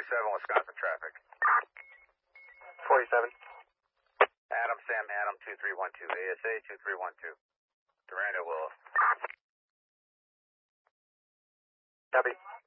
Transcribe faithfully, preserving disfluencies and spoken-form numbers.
seven, Wisconsin traffic. forty-seven. Adam, Sam, Adam, two three one two, A S A two three one two. Durando will. Copy.